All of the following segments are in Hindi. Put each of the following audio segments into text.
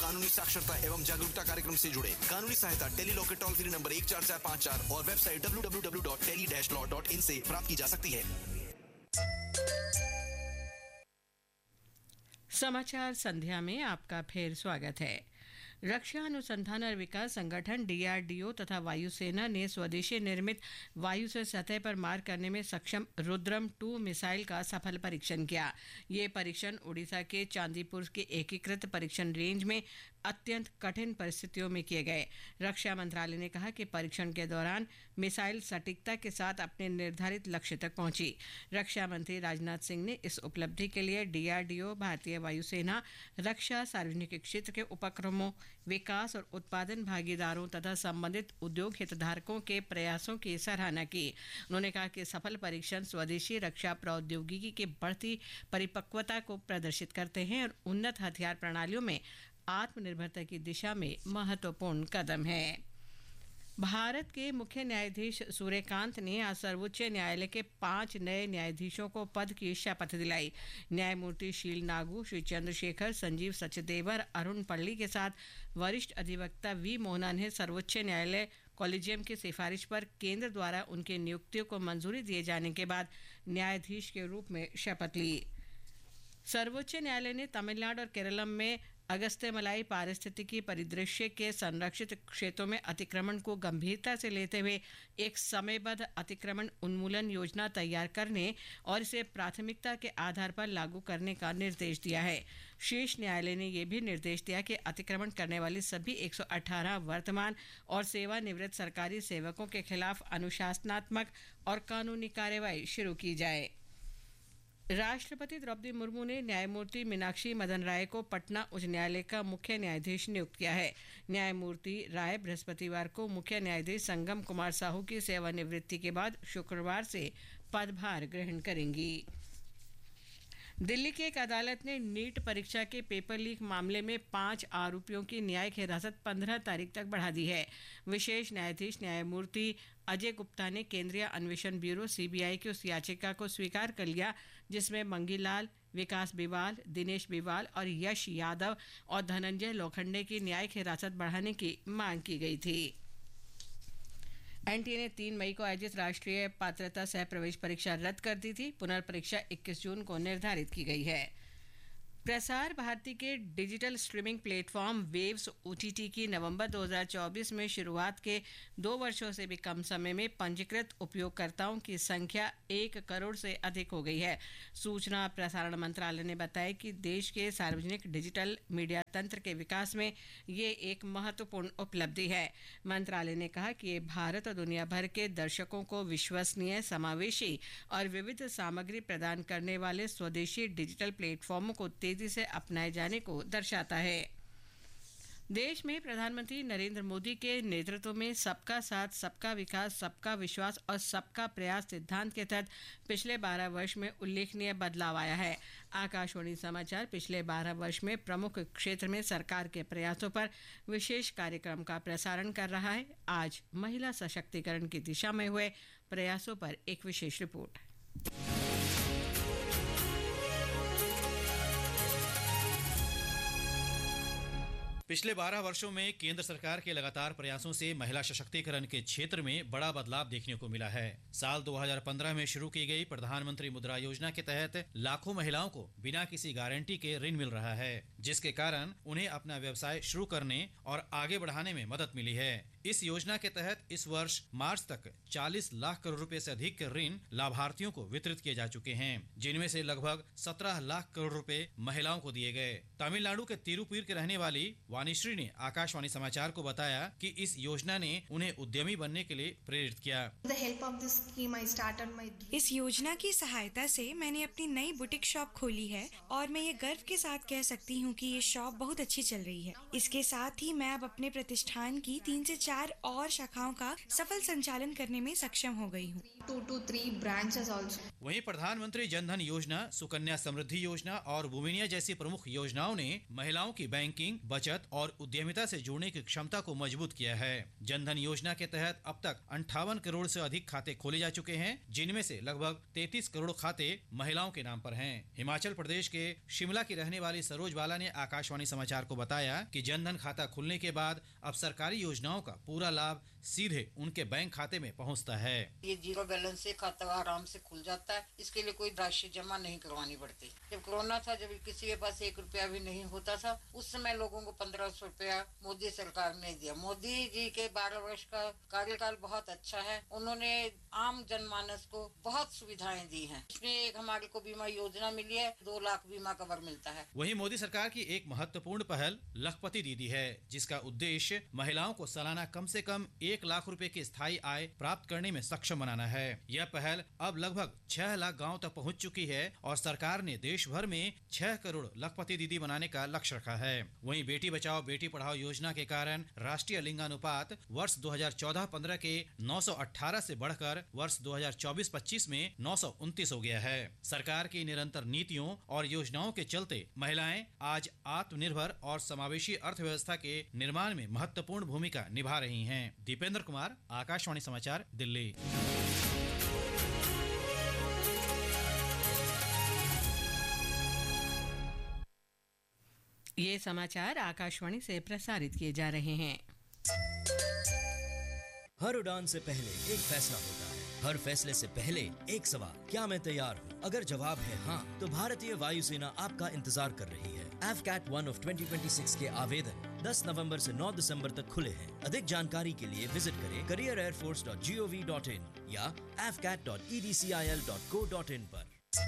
कानूनी साक्षरता एवं जागरूकता कार्यक्रम से जुड़े। कानूनी सहायता टेली लॉ के टोल फ्री नंबर 14454 और वेबसाइट www.tele-law.in से प्राप्त की जा सकती है। समाचार संध्या में आपका फिर स्वागत है। रक्षा अनुसंधान और विकास संगठन DRDO तथा वायुसेना ने स्वदेशी निर्मित वायु से सतह पर मार करने में सक्षम रुद्रम 2 मिसाइल का सफल परीक्षण किया। ये परीक्षण उड़ीसा के चांदीपुर के एकीकृत परीक्षण रेंज में अत्यंत कठिन परिस्थितियों में किए गए। रक्षा मंत्रालय ने कहा कि परीक्षण के दौरान मिसाइल सटीकता के साथ अपने निर्धारित लक्ष्य तक पहुंची। रक्षा मंत्री राजनाथ सिंह ने इस उपलब्धि के लिए DRDO, भारतीय वायुसेना, रक्षा, सार्वजनिक क्षेत्र के उपक्रमों, विकास और उत्पादन भागीदारों तथा संबंधित उद्योग हितधारकों के प्रयासों की सराहना की। उन्होंने कहा कि सफल परीक्षण स्वदेशी रक्षा प्रौद्योगिकी की बढ़ती परिपक्वता को प्रदर्शित करते हैं और उन्नत हथियार प्रणालियों में आत्मनिर्भरता की दिशा में महत्वपूर्ण कदम है। भारत के मुख्य न्यायाधीश सूर्यकांत ने आज सर्वोच्च न्यायालय के 5 नए न्यायाधीशों को पद की शपथ दिलाई। न्यायमूर्ति शील नागू, श्री चंद्रशेखर, संजीव सचदेवर, अरुण पल्ली के साथ वरिष्ठ अधिवक्ता V मोहना ने सर्वोच्च न्यायालय कॉलेजियम की सिफारिश पर केंद्र द्वारा उनकी नियुक्तियों को मंजूरी दिए जाने के बाद न्यायाधीश के रूप में शपथ ली। सर्वोच्च न्यायालय ने तमिलनाडु और केरलम में अगस्त्यमलाई पारिस्थितिकी परिदृश्य के संरक्षित क्षेत्रों में अतिक्रमण को गंभीरता से लेते हुए एक समयबद्ध अतिक्रमण उन्मूलन योजना तैयार करने और इसे प्राथमिकता के आधार पर लागू करने का निर्देश दिया है। शीर्ष न्यायालय ने यह भी निर्देश दिया कि अतिक्रमण करने वाली सभी 118 वर्तमान और सेवानिवृत्त सरकारी सेवकों के खिलाफ अनुशासनात्मक और कानूनी कार्रवाई शुरू की जाए। राष्ट्रपति द्रौपदी मुर्मू ने न्यायमूर्ति मीनाक्षी मदन राय को पटना उच्च न्यायालय का मुख्य न्यायाधीश नियुक्त किया है। न्यायमूर्ति राय बृहस्पतिवार को मुख्य न्यायाधीश संगम कुमार साहू की सेवानिवृत्ति के बाद शुक्रवार से पदभार ग्रहण करेंगी। दिल्ली की एक अदालत ने नीट परीक्षा के पेपर लीक मामले में 5 आरोपियों की न्यायिक हिरासत 15 तारीख तक बढ़ा दी है। विशेष न्यायाधीश न्यायमूर्ति अजय गुप्ता ने केंद्रीय अन्वेषण ब्यूरो CBI की उस याचिका को स्वीकार कर लिया जिसमें मंगीलाल, विकास बिवाल, दिनेश बिवाल और यश यादव और धनंजय लोखंडे की न्यायिक हिरासत बढ़ाने की मांग की गई थी। NTA ने 3 मई को आयोजित राष्ट्रीय पात्रता सह प्रवेश परीक्षा रद्द कर दी थी। पुनर्परीक्षा 21 जून को निर्धारित की गई है। प्रसार भारती के digital streaming platform waves OTT की नवंबर 2024 में शुरुआत के 2 वर्षों से भी कम समय में पंजीकृत उपयोगकर्ताओं की संख्या 1 करोड़ से अधिक हो गई है। सूचना प्रसारण मंत्रालय ने बताया कि देश के सार्वजनिक डिजिटल मीडिया तंत्र के विकास में ये एक महत्वपूर्ण उपलब्धि है। मंत्रालय ने कहा कि ये भारत और दुनिया भर के दर्शकों को विश्वसनीय, समावेशी और विविध सामग्री प्रदान करने वाले स्वदेशी डिजिटल प्लेटफॉर्मों को तेजी से अपनाए जाने को दर्शाता है। देश में प्रधानमंत्री नरेंद्र मोदी के नेतृत्व में सबका साथ, सबका विकास, सबका विश्वास और सबका प्रयास सिद्धांत के तहत पिछले 12 वर्ष में उल्लेखनीय बदलाव आया है। आकाशवाणी समाचार पिछले 12 वर्ष में प्रमुख क्षेत्र में सरकार के प्रयासों पर विशेष कार्यक्रम का प्रसारण कर रहा है। आज महिला सशक्तिकरण की दिशा में हुए प्रयासों पर एक विशेष रिपोर्ट। पिछले 12 वर्षों में केंद्र सरकार के लगातार प्रयासों से महिला सशक्तिकरण के क्षेत्र में बड़ा बदलाव देखने को मिला है। साल 2015 में शुरू की गई प्रधानमंत्री मुद्रा योजना के तहत लाखों महिलाओं को बिना किसी गारंटी के ऋण मिल रहा है, जिसके कारण उन्हें अपना व्यवसाय शुरू करने और आगे बढ़ाने में मदद मिली है। इस योजना के तहत इस वर्ष मार्च तक 40 लाख करोड़ रुपए से अधिक ऋण लाभार्थियों को वितरित किए जा चुके हैं, जिनमें से लगभग 17 लाख करोड़ रुपए महिलाओं को दिए गए। तमिलनाडु के तिरुपुर के रहने वाली वाणीश्री ने आकाशवाणी समाचार को बताया कि इस योजना ने उन्हें उद्यमी बनने के लिए प्रेरित किया। इस योजना की सहायता से मैंने अपनी नई बुटीक शॉप खोली है और मैं ये गर्व के साथ कह सकती हूँ कि ये शॉप बहुत अच्छी चल रही है। इसके साथ ही मैं अब अपने प्रतिष्ठान की 3 से 4 और शाखाओं का सफल संचालन करने में सक्षम हो गई हूँ। 2 to 3 branches also. वहीं प्रधानमंत्री जनधन योजना, सुकन्या समृद्धि योजना और वुमिनिया जैसी प्रमुख योजनाओं ने महिलाओं की बैंकिंग, बचत और उद्यमिता से जुड़ने की क्षमता को मजबूत किया है। जनधन योजना के तहत अब तक 58 करोड़ से अधिक खाते खोले जा चुके हैं, जिनमें से लगभग 33 करोड़ खाते महिलाओं के नाम पर हैं। हिमाचल प्रदेश के शिमला की रहने वाली सरोज बाला ने आकाशवाणी समाचार को बताया कि जनधन खाता खुलने के बाद अब सरकारी योजनाओं का पूरा लाभ सीधे उनके बैंक खाते में पहुंचता है। ये जीरो बैलेंस से खाता आराम से खुल जाता है, इसके लिए कोई राशि जमा नहीं करवानी पड़ती। जब कोरोना था, जब किसी के पास 1 रुपया भी नहीं होता था, उस समय लोगों को 1500 रुपया मोदी सरकार ने दिया। मोदी जी के 12 वर्ष का कार्यकाल बहुत अच्छा है। उन्होंने आम जनमानस को बहुत सुविधाएं दी हैं। इसमें एक हमारे को बीमा योजना मिली है, 2 लाख बीमा कवर मिलता है। वहीं मोदी सरकार की एक महत्वपूर्ण पहल लखपति दीदी है, जिसका उद्देश्य महिलाओं को सालाना कम से कम 1 लाख रुपए की स्थायी आय प्राप्त करने में सक्षम बनाना है। यह पहल अब लगभग 6 लाख गाँव तक पहुँच चुकी है और सरकार ने देश भर में 6 करोड़ लखपति दीदी बनाने का लक्ष्य रखा है। वहीं बेटी बचाओ बेटी पढ़ाओ योजना के कारण राष्ट्रीय लिंगानुपात वर्ष 2014-15 के 918 से बढ़कर वर्ष 2024-25 में 929 हो गया है। सरकार की निरंतर नीतियों और योजनाओं के चलते महिलाएं आज आत्मनिर्भर और समावेशी अर्थव्यवस्था के निर्माण में महत्वपूर्ण भूमिका निभा रही हैं। दीपेंद्र कुमार, आकाशवाणी समाचार, दिल्ली। ये समाचार आकाशवाणी से प्रसारित किए जा रहे हैं। हर उड़ान से पहले एक फैसला होता है, हर फैसले से पहले एक सवाल, क्या मैं तैयार हूँ? अगर जवाब है हाँ, तो भारतीय वायुसेना आपका इंतजार कर रही है। AFCAT 1 of 2026 के आवेदन 10 नवंबर से 9 दिसंबर तक खुले हैं। अधिक जानकारी के लिए विजिट करें careerairforce.gov.in या afcat.edcil.co.in पर।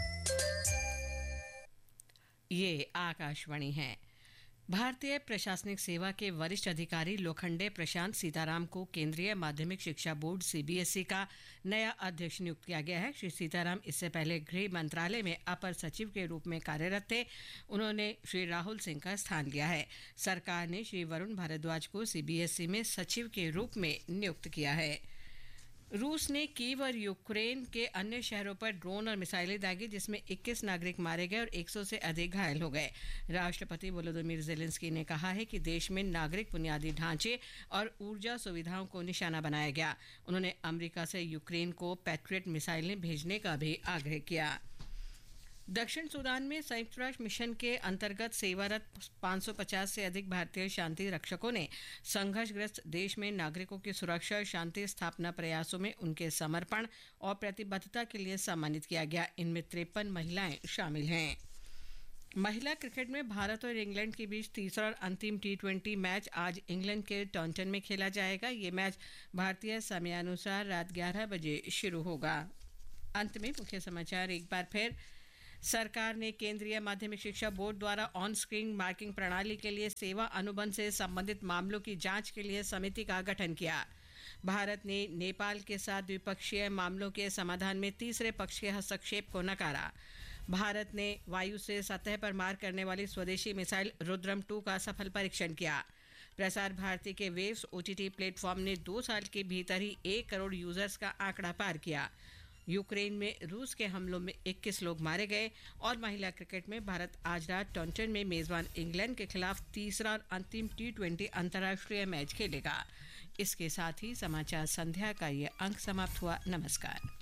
ये आकाशवाणी है। भारतीय प्रशासनिक सेवा के वरिष्ठ अधिकारी लोखंडे प्रशांत सीताराम को केंद्रीय माध्यमिक शिक्षा बोर्ड CBSE का नया अध्यक्ष नियुक्त किया गया है। श्री सीताराम इससे पहले गृह मंत्रालय में अपर सचिव के रूप में कार्यरत थे। उन्होंने श्री राहुल सिंह का स्थान लिया है। सरकार ने श्री वरुण भारद्वाज को CBSE में सचिव के रूप में नियुक्त किया है। रूस ने कीव और यूक्रेन के अन्य शहरों पर ड्रोन और मिसाइलें दागी, जिसमें 21 नागरिक मारे गए और 100 से अधिक घायल हो गए। राष्ट्रपति वोलोदिमीर ज़ेलेंस्की ने कहा है कि देश में नागरिक बुनियादी ढांचे और ऊर्जा सुविधाओं को निशाना बनाया गया। उन्होंने अमेरिका से यूक्रेन को पैट्रियट मिसाइलें भेजने का भी आग्रह किया। दक्षिण सूडान में संयुक्त राष्ट्र मिशन के अंतर्गत सेवारत 550 से अधिक भारतीय शांति रक्षकों ने संघर्षग्रस्त देश में नागरिकों की सुरक्षा और शांति स्थापना प्रयासों में उनके समर्पण और प्रतिबद्धता के लिए सम्मानित किया गया। इनमें 53 महिलाएं शामिल हैं। महिला क्रिकेट में भारत और इंग्लैंड के बीच तीसरा और अंतिम T20 मैच आज इंग्लैंड के टॉन्टन में खेला जाएगा। ये मैच भारतीय समयानुसार रात 11 बजे शुरू होगा। अंत में मुख्य समाचार एक बार फिर। सरकार ने केंद्रीय माध्यमिक शिक्षा बोर्ड द्वारा ऑन स्क्रीन मार्किंग प्रणाली के लिए सेवा अनुबंध से संबंधित मामलों की जांच के लिए समिति का गठन किया। भारत ने नेपाल के साथ द्विपक्षीय मामलों के समाधान में तीसरे पक्ष के हस्तक्षेप को नकारा। भारत ने वायु से सतह पर मार करने वाली स्वदेशी मिसाइल रुद्रम 2 का सफल परीक्षण किया। प्रसार भारती के वेव्स OTT प्लेटफॉर्म ने 2 साल के भीतर ही 1 करोड़ यूजर्स का आंकड़ा पार किया। यूक्रेन में रूस के हमलों में 21 लोग मारे गए। और महिला क्रिकेट में भारत आज रात टॉन्टन में मेजबान इंग्लैंड के खिलाफ तीसरा और अंतिम T20 अंतर्राष्ट्रीय मैच खेलेगा। इसके साथ ही समाचार संध्या का ये अंक समाप्त हुआ। नमस्कार।